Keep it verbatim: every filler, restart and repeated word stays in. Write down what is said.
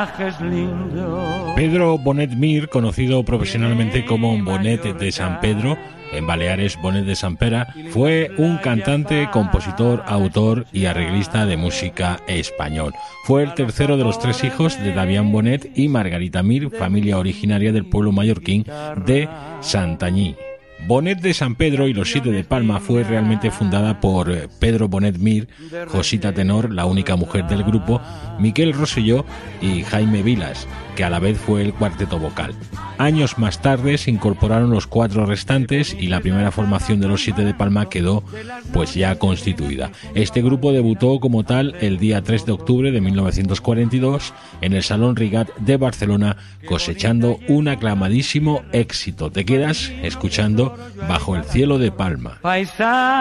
Pedro Bonet Mir, conocido profesionalmente como Bonet de San Pedro, en Baleares Bonet de Sant Pere, fue un cantante, compositor, autor y arreglista de música español. Fue el tercero de los tres hijos de Damián Bonet y Margarita Mir, familia originaria del pueblo mallorquín de Santanyí. Bonet de San Pedro y los Siete de Palma fue realmente fundada por Pedro Bonet Mir, Josita Tenor, la única mujer del grupo, Miquel Rosselló y Jaime Vilas, que a la vez fue el cuarteto vocal. Años más tarde se incorporaron los cuatro restantes y la primera formación de los Siete de Palma quedó pues ya constituida. Este grupo debutó como tal el día tres de octubre de mil novecientos cuarenta y dos en el Salón Rigat de Barcelona, cosechando un aclamadísimo éxito. Te quedas escuchando Bajo el cielo de Palma.